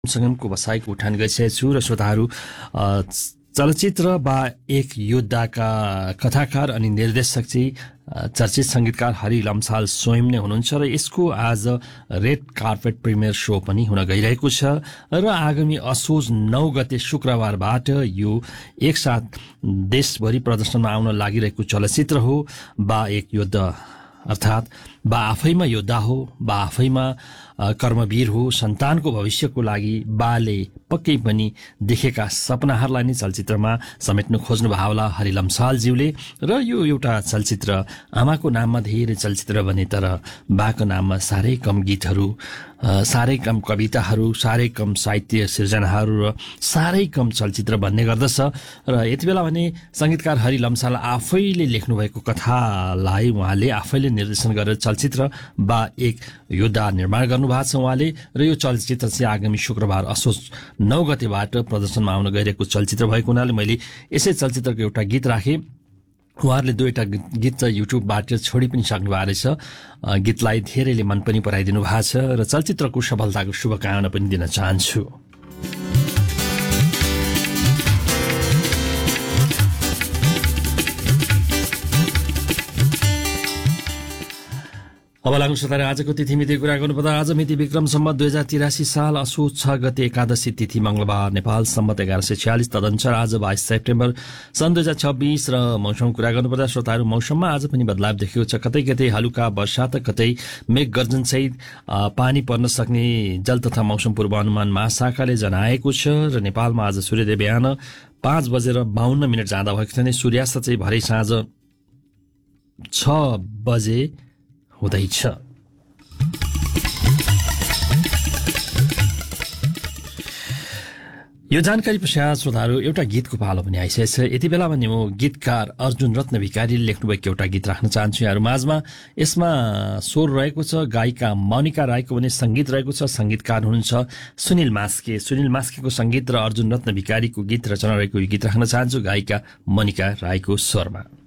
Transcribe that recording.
सँगमको बसाइको उठान गरिसकेको छु र श्रोताहरू चलचित्र बा एक योद्धाका कथाकार अनि निर्देशक चाहिँ चर्चित संगीतकार हरि लम्साल स्वयं नै हुनुहुन्छ र यसको आज रेड कार्पेट प्रिमियर शो पनि हुन गइरहेको छ र आगामी असोज 9 गते शुक्रबारबाट यो एकसाथ देशभरि प्रदर्शनमा आउन लागिरहेको चलचित्र हो बा एक योद्धा अर्थात बा आफैमा योद्धा हो बा आफैमा कर्मवीर हो सन्तानको भविष्यको लागि बाले पक्कै पनि देखेका सपनाहरूलाई नै चलचित्रमा समेट्न खोज्नु भावला हरि लम्सालज्यूले र यो एउटा चलचित्र आमाको नाममा धेरै चलचित्र बने तर बाको नाममा साह्रै कम गीतहरू साह्रै कम कविताहरू साह्रै कम साहित्य सिर्जनाहरू र साह्रै कम चलचित्र बन्ने गर्दछ र यति बेला भने संगीतकार हरि लम्साल आफैले लेख्नुभएको कथालाई उहाँले आफैले निर्देशन गरेर चलचित्र बा एक योद्धा निर्माण गर्नुभएको छ उहाँले र यो चलचित्र चाहिँ आगामी शुक्रबार असोज 9 गतेबाट प्रदर्शनमा आउन गइरहेको चलचित्र भएको हुनाले मैले यसै चलचित्रको एउटा गीत राखेँ। उहाँहरूले दुईटा गीत चाहिँ युट्युबबाट छोडी पनि सक्नु भएको रहेछ। गीतलाई धेरैले मन पनि पराइदिनु भएको छ र चलचित्रको सफलताको शुभकामना पनि दिन चाहन्छु। अब लागु श्रोताले आजको तिथि मिति कुरा गर्नुपर्दा आज मिति विक्रम सम्वत 2083 साल असोज 6 गते एकादशी तिथि मंगलबार नेपाल सम्वत 1146 तदनुसार आज 22 सेप्टेम्बर सन् 2026 र मौसम कुरा गर्नुपर्दा श्रोताहरू मौसममा आज पनि बदलाव देखिएको छ। कतै कतै हलुका वर्षा त कतै मेघ गर्जन सहित पानी पर्न सक्ने जल तथा मौसम पूर्वानुमान महाशाखाले जनाएको छ र नेपालमा आज सूर्योदय बिहान 5:52 जाँदा भएको छ भने सूर्यास्त चाहिँ भरे साँझ 6 बजे हुँदैछ। यो जानकारी पश्चात श्रोताहरू एउटा गीतको पालो पनि आइसकेको छ। यति बेला भने म गीतकार अर्जुन रत्न भिकारीले लेख्नुभएको एउटा गीत राख्न चाहन्छु यहाँहरू माझमा। यसमा स्वर रहेको छ गायिका मोनिका राईको भने संगीत रहेको छ संगीतकार हुनुहुन्छ सुनिल मास्के। सुनिल मास्केको संगीत र अर्जुन रत्न भिकारीको गीत रचना रहेको यो गीत राख्न चाहन्छु गायिका मोनिका राईको स्वरमा।